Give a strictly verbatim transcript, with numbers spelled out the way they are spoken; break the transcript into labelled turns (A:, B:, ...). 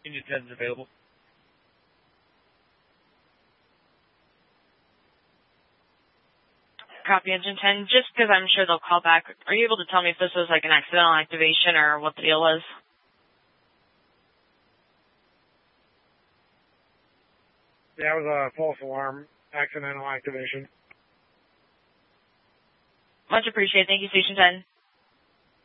A: Engine ten is available.
B: Copy, Engine ten. Just because I'm sure they'll call back, are you able to tell me if this was like an accidental activation or what the deal was?
C: Yeah, it was a false alarm, accidental activation.
B: Much appreciated. Thank you, Station ten.